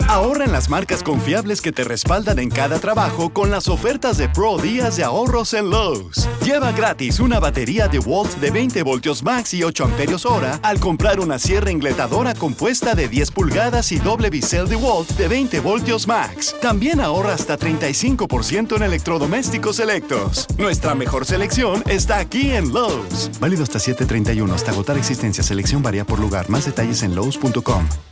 Ahorra en las marcas confiables que te respaldan en cada trabajo con las ofertas de Pro Días de ahorros en Lowe's. Lleva gratis una batería DeWalt de 20 voltios max y 8 amperios hora al comprar una sierra engletadora compuesta de 10 pulgadas y doble bisel DeWalt de 20 voltios max. También ahorra hasta 35% en electrodomésticos selectos. Nuestra mejor selección está aquí en Lowe's. Válido hasta 7/31. Hasta agotar existencia. Selección varía por lugar. Más detalles en Lowe's.com.